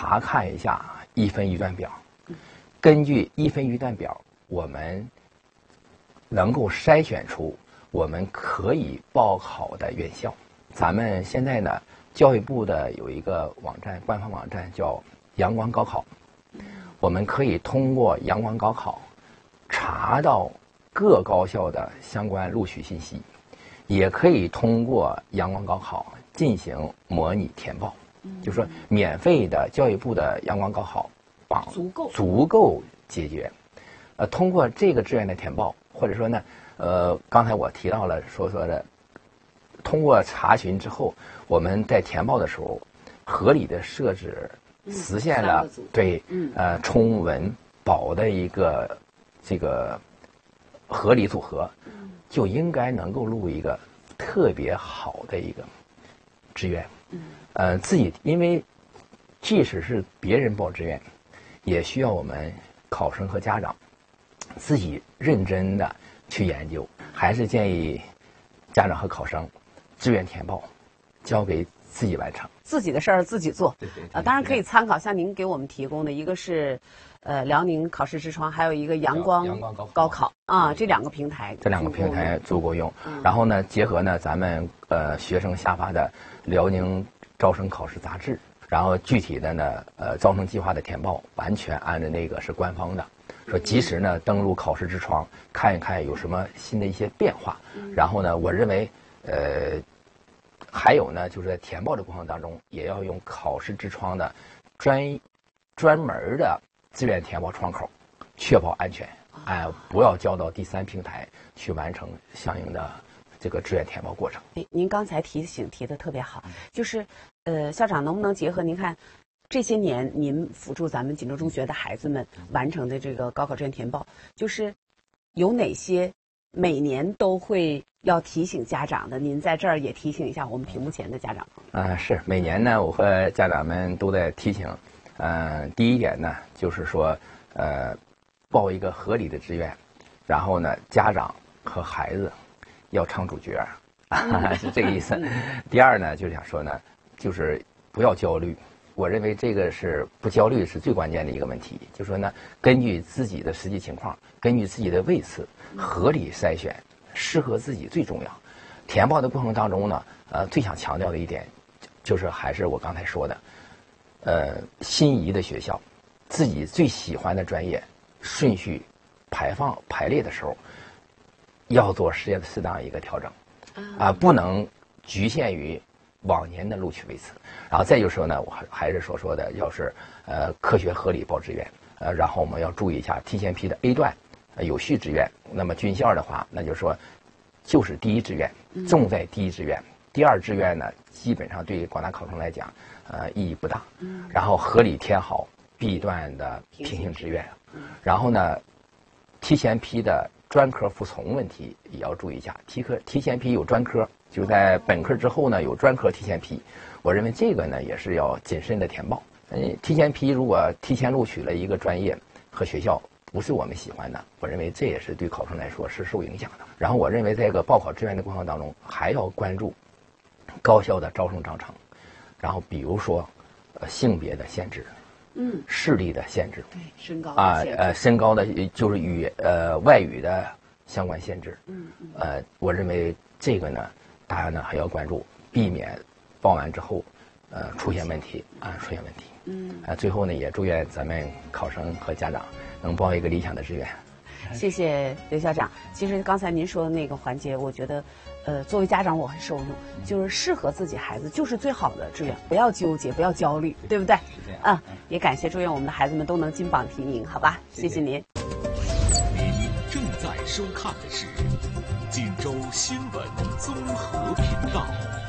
查看一下一分一段表，根据一分一段表，我们能够筛选出我们可以报考的院校。咱们现在呢，教育部的有一个网站，官方网站叫阳光高考，我们可以通过阳光高考查到各高校的相关录取信息，也可以通过阳光高考进行模拟填报。就是说，免费的教育部的阳光高考网足够解决。通过这个志愿的填报，或者说呢，刚才我提到了说的，通过查询之后，我们在填报的时候，合理的设置实现了对充文保的一个这个合理组合，就应该能够录一个特别好的一个志愿。自己因为即使是别人报志愿，也需要我们考生和家长自己认真的去研究。还是建议家长和考生志愿填报交给自己完成， 自己的事儿自己做。 对， 当然可以参考像您给我们提供的一个是辽宁考试之窗，还有一个阳光高考啊，这两个平台足够用。然后呢，结合呢咱们学生下发的辽宁招生考试杂志，然后具体的呢招生计划的填报完全按照那个是官方的，说及时呢登录考试之窗看一看有什么新的一些变化。然后呢，我认为还有呢，就是在填报的过程当中，也要用考试之窗的专门的志愿填报窗口，确保安全，不要交到第三平台去完成相应的这个志愿填报过程。 您刚才提的特别好，就是校长能不能结合您看这些年您辅助咱们锦州中学的孩子们完成的这个高考志愿填报，就是有哪些每年都会要提醒家长的，您在这儿也提醒一下我们屏幕前的家长。 是每年呢，我和家长们都在提醒。第一点呢，就是说，报一个合理的志愿，然后呢，家长和孩子要唱主角，是这个意思。第二呢，就是想说呢，就是不要焦虑。我认为这个是不焦虑是最关键的一个问题。就是说呢，根据自己的实际情况，根据自己的位次，合理筛选适合自己最重要。填报的过程当中呢，最想强调的一点，就是还是我刚才说的，心仪的学校，自己最喜欢的专业，顺序排列的时候，要做适当一个调整，不能局限于往年的录取位次。然后再就是说呢，我还是说的，要是科学合理报志愿，然后我们要注意一下提前批的 A 段有序志愿。那么军校的话，那就是说就是第一志愿，重在第一志愿，第二志愿呢，基本上对广大考生来讲，意义不大。然后合理填好 B 段的平行志愿，然后呢，提前批的专科服从问题也要注意一下。提前批有专科，就在本科之后呢有专科提前批，我认为这个呢也是要谨慎的填报。提前批如果提前录取了一个专业和学校不是我们喜欢的，我认为这也是对考生来说是受影响的。然后我认为在这个报考志愿的过程当中，还要关注高校的招生章程，然后比如说性别的限制，视力的限制， 对，身高身高的就是与外语的相关限制。我认为这个呢，大家呢还要关注，避免报完之后出现问题。最后呢，也祝愿咱们考生和家长能报一个理想的志愿。 谢谢刘校长。其实刚才您说的那个环节，我觉得作为家长我很受用，就是适合自己孩子就是最好的志愿，不要纠结，不要焦虑，对不对？也感谢祝愿我们的孩子们都能金榜题名，好吧？谢谢您。 您正在收看的是锦州新闻综合频道。